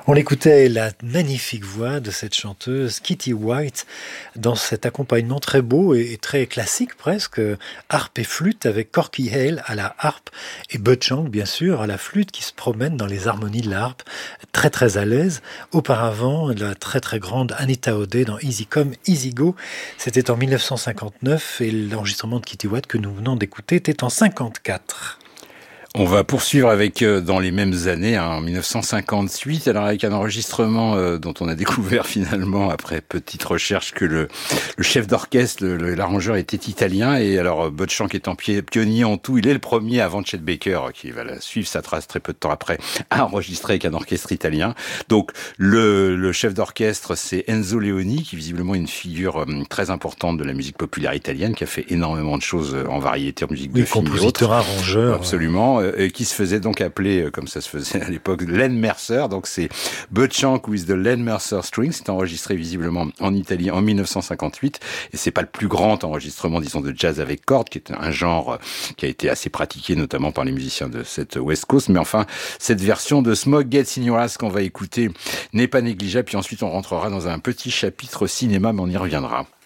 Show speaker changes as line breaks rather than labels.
On écoutait la magnifique voix de cette chanteuse Kitty White dans cet accompagnement très beau et très classique presque, harpe et flûte avec Corky Hale à la harpe et Bud Shank bien sûr à la flûte qui se promène dans les harmonies de la harpe, très très à l'aise. Auparavant, la très très grande Anita O'Day dans Easy Come, Easy Go, c'était en 1959 et l'enregistrement de Kitty White que nous venons d'écouter était en 54.
On va poursuivre avec, dans les mêmes années, en 1958, alors avec un enregistrement dont on a découvert finalement, après petite recherche, que le chef d'orchestre, l'arrangeur était italien, et alors Bud Shank étant pionnier en tout, il est le premier avant Chet Baker, qui va suivre sa trace très peu de temps après, à enregistrer avec un orchestre italien. Donc le chef d'orchestre, c'est Enzo Leoni, qui visiblement est une figure très importante de la musique populaire italienne, qui a fait énormément de choses en variété, en musique de film et autres.
Compositeur, arrangeur.
Absolument. Qui se faisait donc appeler, comme ça se faisait à l'époque, Len Mercer. Donc c'est Bud Shank with the Len Mercer String. C'est enregistré visiblement en Italie en 1958. Et c'est pas le plus grand enregistrement, disons, de jazz avec cordes, qui est un genre qui a été assez pratiqué, notamment par les musiciens de cette West Coast. Mais enfin, cette version de Smoke Gets in Your Ass qu'on va écouter n'est pas négligeable. Puis ensuite, on rentrera dans un petit chapitre cinéma, mais on y reviendra.